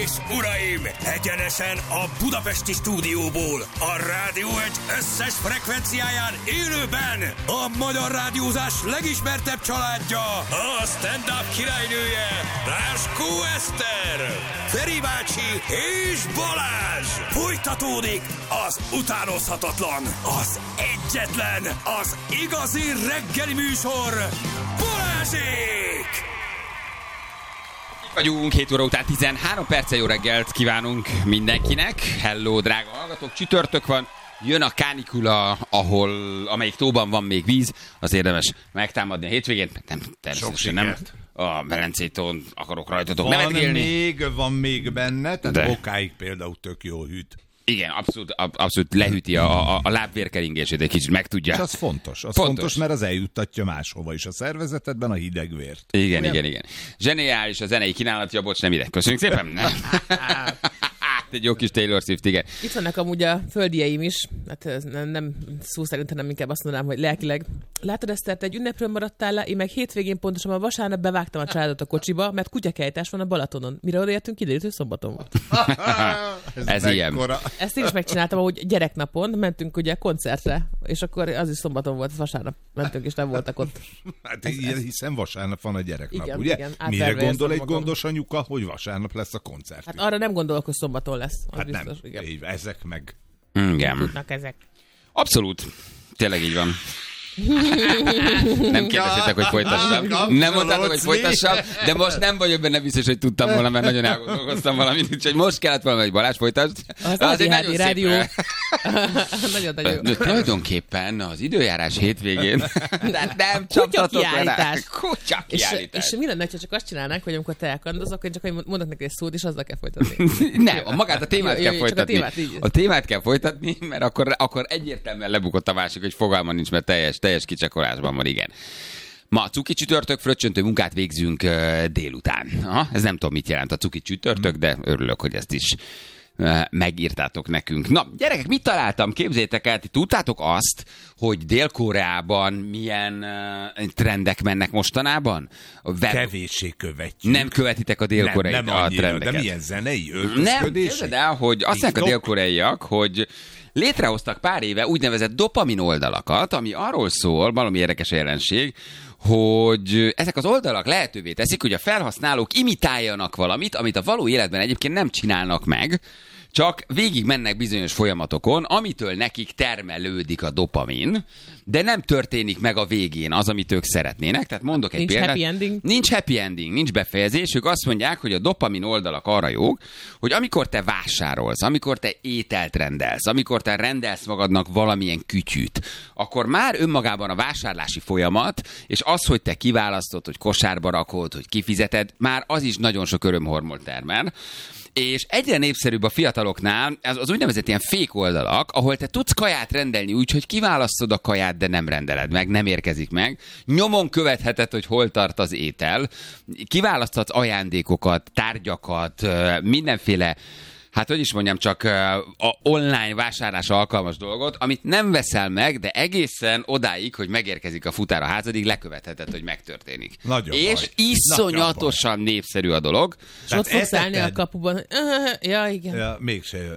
és uraim, egyenesen a budapesti stúdióból, a Rádió Egy összes frekvenciáján élőben a magyar rádiózás legismertebb családja, a stand-up királynője, Ráskó Eszter, Feri bácsi és Balázs. Folytatódik az utánozhatatlan, az egyetlen, az igazi reggeli műsor, Balázsék! Vagyunk 7 óra után 13 perccel, jó reggelt kívánunk mindenkinek. Hello, drága hallgatók, csütörtök van, jön a kánikula, amelyik tóban van még víz, az érdemes megtámadni a hétvégén. Nem, természetesen nem. A Belencétón akarok rajtatok nevetgélni. Van még benne, tehát okáig például tök jó hűt. Igen, abszolút lehűti a lábvérkeringését, egy kicsit megtudja. És az fontos, mert az eljuttatja máshova is a szervezetedben a hideg vért. Igen. Zseniális a zenei kínálatja, bocs, nem ide. Köszönjük szépen. Egy jó kis Taylor Swift, igen. Itt vannak amúgy a földieim is, hát nem szó szerint, hanem inkább azt mondanám, hogy lelkileg. Látod, Eszter, egy ünnepről maradtál le, én meg hétvégén pontosan a vasárnap bevágtam a családot a kocsiba, mert kutyakejtás van a Balatonon. Mire odaértünk, kiderült, hogy szombaton volt. Ez ilyen. Ezt én is megcsináltam, ahogy gyereknapon mentünk ugye koncertre, és akkor az is szombaton volt, vasárnap mentünk, és nem voltak ott. Hát hiszen vasárnap van a gyereknap, igen, ugye? Igen, mire gondol egy gondos anyuka, hogy vasárnap lesz a koncert? Hát arra nem gondolok, hogy szombaton lesz. Hát biztos, nem, igen. Ezek meg. Igen. Tudnak ezek. Abszolút. Tényleg így van. Nem kérdeztétek, hogy folytassam. Nem mondtátok, hogy folytassam, de most nem vagyok benne biztos, hogy tudtam volna, mert nagyon elgondolkoztam valamit, úgyhogy most kellett volna, hogy Balázs folytasd. Az egy nagyon rádió. Nagyon jó. Tulajdonképpen az időjárás hétvégén nem csaptatok rá. Kutya kiállítás. És mi lenne, ha csak azt csinálnánk, hogy amikor te elkandozok, én csak mondok neki egy szót, és azzal kell folytatni. Nem, magát a témát kell folytatni. A témát kell folytatni, mert akkor egyértelműen lebukott a másik, hogy fogalma nincs, mert teljes kicsakolásban van, igen. Ma cuki csütörtök, fröccsöntő munkát végzünk délután. Ez nem tudom, mit jelent a cuki csütörtök, de örülök, hogy ezt is megírtátok nekünk. Na, gyerekek, mit találtam? Képzétek el, tudtátok azt, hogy Dél-Koreában milyen trendek mennek mostanában? Kevéssé követjük. Nem követitek a dél-koreai trendeket. De milyen zenei öltözködési? Nem, képzeld el, hogy azt mondják a dél-koreaiak, hogy létrehoztak pár éve úgynevezett dopamin oldalakat, ami arról szól, valami érdekes jelenség, hogy ezek az oldalak lehetővé teszik, hogy a felhasználók imitáljanak valamit, amit a való életben egyébként nem csinálnak meg, csak végig mennek bizonyos folyamatokon, amitől nekik termelődik a dopamin, de nem történik meg a végén az, amit ők szeretnének. Tehát mondok egy példát. Happy ending. Nincs happy ending, nincs befejezés. Ők azt mondják, hogy a dopamin oldalak arra jók, hogy amikor te vásárolsz, amikor te ételt rendelsz, amikor te rendelsz magadnak valamilyen kütyűt, akkor már önmagában a vásárlási folyamat, és az, hogy te kiválasztod, hogy kosárba rakod, hogy kifizeted, már az is nagyon sok örömhormont termel. És egyre népszerűbb a fiataloknál az úgynevezett ilyen fake oldalak, ahol te tudsz kaját rendelni úgy, hogy kiválasztod a kaját, de nem rendeled meg, nem érkezik meg. Nyomon követheted, hogy hol tart az étel. Kiválaszthatsz ajándékokat, tárgyakat, mindenféle, hát hogy is mondjam, csak a online vásárlás alkalmas dolgot, amit nem veszel meg, de egészen odáig, hogy megérkezik a futár a házadig, lekövetheted, hogy megtörténik. Nagyon és baj. iszonyatosan népszerű a dolog. És ott fogsz állni a kapuban. Ja, igen. Ja, mégse